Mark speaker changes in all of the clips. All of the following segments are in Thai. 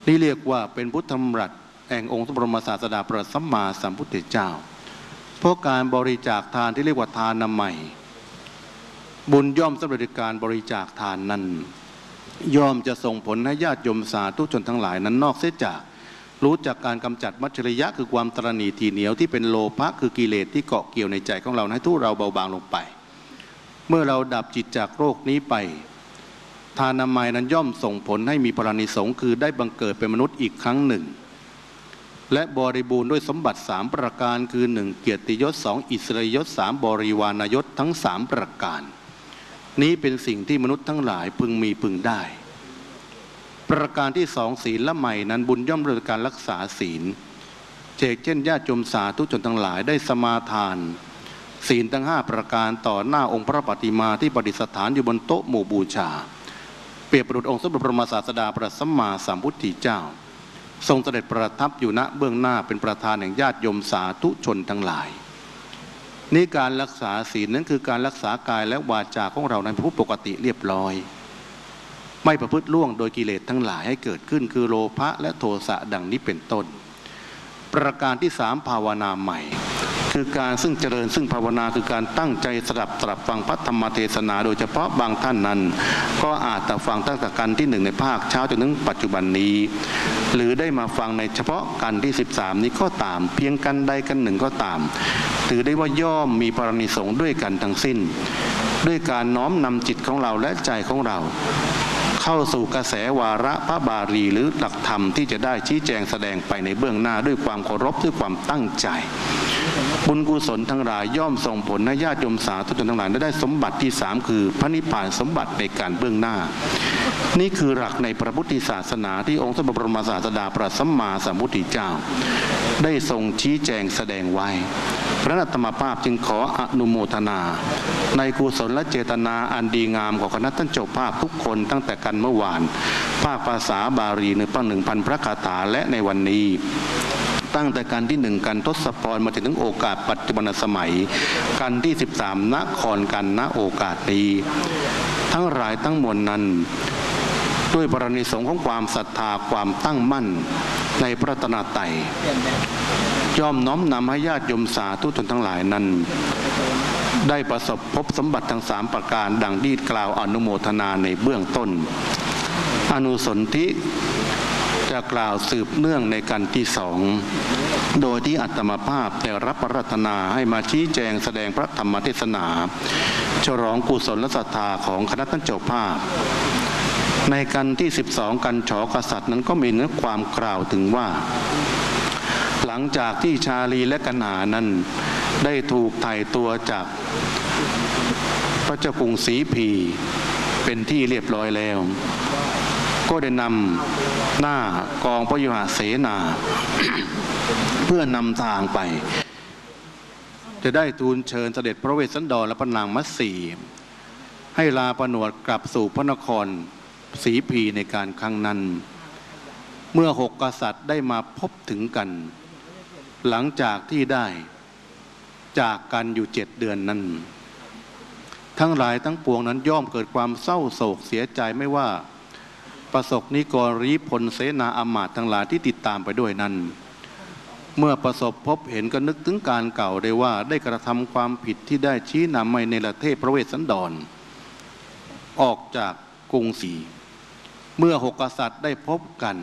Speaker 1: นี่เรียกว่าเป็นพุทธธรรมรัตน์แห่งองค์พระบรมศาสดาประสัมมาสัมพุทธเจ้าเพราะการบริจาคทานที่เรียกว่าทานนามัยบุญย่อมสำเร็จการบริจาคทานนั้นย่อมจะส่งผลให้ญาติโยมสาธุชนทั้งหลายนั้นนอกเสียจากรู้จักการกำจัดมัจฉริยะคือความตระหนี่ทีเหนียวที่เป็นโลภะคือกิเลสที่เกาะเกี่ยวในใจของเราให้ทุเราเบาบางลงไปเมื่อเราดับจิตจากโรคนี้ไปทานนามัยนั้นย่อมส่งผลให้มีพลานิสงส์คือได้บังเกิดเป็นมนุษย์อีกครั้งหนึ่งและบริบูรณ์ด้วยสมบัติ3ประการคือ1เกียรติยศ2อิสริยยศ3บริวารยศทั้ง3ประการนี้เป็นสิ่งที่มนุษย์ทั้งหลายพึงมีพึงได้ประการที่2ศีลละใหม่นั้นบุญย่อมด้วยการรักษาศีลเช่นญาติโยมสาธุชนทั้งหลายได้สมาทานศีลทั้ง5ประการต่อหน้าองค์พระปฏิมาที่ประดิษฐานอยู่บนโต๊ะหมู่บูชาเปรียบประดุจองค์สมเด็จพระบรมศาสดาพระสัมมาสัมพุทธเจ้าทรงเสด็จประทับอยู่ณเบื้องหน้าเป็นประธานแห่งญาติโยมสาธุชนทั้งหลายนี่การรักษาศีลนั้นคือการรักษากายและวาจาของเราในผู้ปกติเรียบร้อยไม่ประพฤติล่วงโดยกิเลสทั้งหลายให้เกิดขึ้นคือโลภะและโทสะดังนี้เป็นต้นประการที่3ภาวนาใหม่คือการซึ่งเจริญซึ่งภาวนาคือการตั้งใจสดับตรับฟังพระธรรมเทศนาโดยเฉพาะบางท่านนั้นก็อาจจะฟังตั้งแต่กันที่1ในภาคเช้าจนถึงปัจจุบันนี้หรือได้มาฟังในเฉพาะกันที่13นี้ก็ตามเพียงกันใดกันหนึ่งก็ตามถือได้ว่าย่อมมีพลานิสงส์ด้วยกันทั้งสิ้นด้วยการน้อมนำจิตของเราและใจของเราเข้าสู่กระแสวาระพระบาลีหรือหลักธรรมที่จะได้ชี้แจงแสดงไปในเบื้องหน้าด้วยความเคารพด้วยความตั้งใจบุญกุศลทั้งหลายย่อมส่งผลให้ญาติโยมสาธุชนทั้งหลายได้สมบัติที่3คือพระนิพพานสมบัติในการเบื้องหน้านี่คือหลักในพระพุทธศาสนาที่องค์สมเด็จพระบรมศาสดาพระสัมมาสัมพุทธเจ้าได้ทรงชี้แจงแสดงไว้พระอาตมาภาพจึงขออนุโมทนาในกุศลและเจตนาอันดีงามของคณะท่านเจ้าภาพทุกคนตั้งแต่กันเมื่อวานภาคภาษาบาลี1,000 พระคาถาและในวันนี้ตั้งแต่กันที่1กันทศพรมาถึงโอกาสปัจจุบันสมัยกันที่13นครกันณโอกาสนี้ทั้งหลายทั้งมวลนั้นด้วยบารมีสงฆ์ของความศรัทธาความตั้งมั่นในพระรัตนตรัยย่อมน้อมนำให้ญาติโยมสาธุชนทั้งหลายนั้นได้ประสบพบสมบัติทั้ง3ประการดังที่กล่าวอนุโมทนาในเบื้องต้นอนุสนธิจะกล่าวสืบเนื่องในกันที่2โดยที่อาตมาภาพได้รับพระราชนาให้มาชี้แจงแสดงพระธรรมเทศนาฉลองกุศลและศรัทธาของคณะท่านเจ้าภาพในกันที่12กันฉกษัตริย์นั้นก็มีเนื้อความกล่าวถึงว่าหลังจากที่ชาลีและกันหานั้นได้ถูกไถ่ตัวจากพระเจ้ากรุงศรีพีเป็นที่เรียบร้อยแล้วก็ได้นำหน้ากองพยุหเสนา เพื่อนำทางไปจะได้ทูลเชิญเสด็จพระเวสสันดรและพระนางมัตสีให้ลาผนวดกลับสู่พระนครศรีพีในการครั้งนั้นเมื่อ6กษัตริย์ได้มาพบถึงกันหลังจากที่ได้จากกันอยู่7เดือนนั้นทั้งหลายทั้งปวงนั้นย่อมเกิดความเศร้าโศกเสียใจไม่ว่าประสบนิกรรีพลเสนาอมาตย์ทั้งหลายที่ติดตามไปด้วยนั้นเมื่อประสบพบเห็นก็นึกถึงการเก่าได้ว่าได้กระทำความผิดที่ได้ชี้นำให้ในประเทศพระเวสสันดรออกจากกรุงศรีเมื่อ6กษัตริย์ได้พบกัน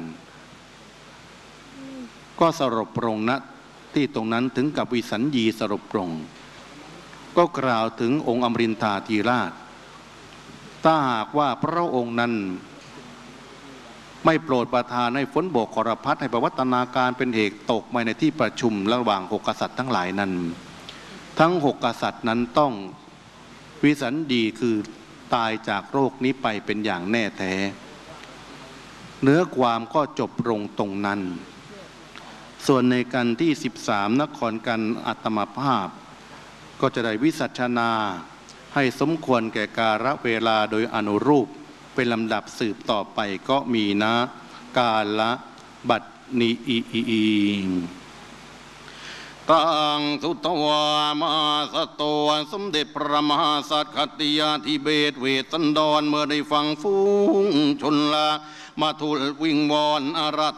Speaker 1: ก็สรุปปรงณที่ตรงนั้นถึงกับวิสัญญีสรุปปรงก็กล่าวถึงองค์อมรินทราธิราชถ้าหากว่าพระองค์นั้นไม่โปรดประทานให้ฝนโบกขรพัดให้ประวัตนาการเป็นเหตุตกมาในที่ประชุมระหว่าง6กษัตริย์ทั้งหลายนั้นทั้ง6กษัตริย์นั้นต้องวิสัญญีคือตายจากโรคนี้ไปเป็นอย่างแน่แท้เนื้อความก็จบลงตรงนั้นส่วนในกันที่13นครกันอัตมาภาพก็จะได้วิสัชนาให้สมควรแก่กาลเวลาโดยอนุรูปเป็นลำดับสืบต่อไปก็มีนะกาลบัดนี้ตังสุตวามาสโตสมเด็จพระมหาสัตถ์คติยาธิเบศเวสสันดรเมื่อได้ฟังฟุ้งชนละมาทูลวิงวอนอาราธ